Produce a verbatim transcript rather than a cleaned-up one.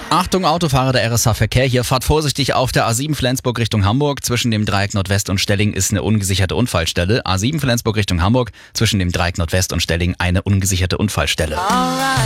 Achtung Autofahrer der R S H-Verkehr, hier fahrt vorsichtig auf der A sieben Flensburg Richtung Hamburg. Zwischen dem Dreieck Nordwest und Stelling ist eine ungesicherte Unfallstelle. A sieben Flensburg Richtung Hamburg, zwischen dem Dreieck Nordwest und Stelling eine ungesicherte Unfallstelle. Alright.